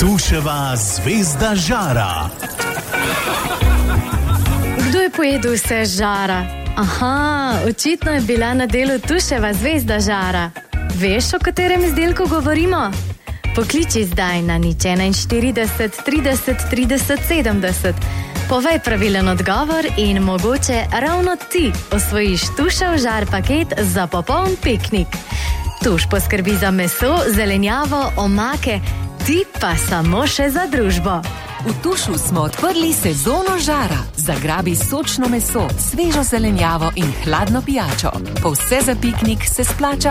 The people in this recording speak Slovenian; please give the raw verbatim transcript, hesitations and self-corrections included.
Tuševa zvezda žara. Kdo je pojedel vse žara? Aha, očitno je bila na delu Tuševa zvezda žara. Veš, o katerem izdelku govorimo? Pokliči zdaj na nič štirideset, trideset, trideset, sedemdeset. Povej pravilen odgovor in mogoče ravno ti osvojiš Tušev žar paket za popoln piknik. Tuš poskrbi za meso, zelenjavo, omake, ti pa samo še za družbo. V Tušu smo odprli sezono žara. Zagrabi sočno meso, svežo zelenjavo in hladno pijačo. Po vse za piknik se splača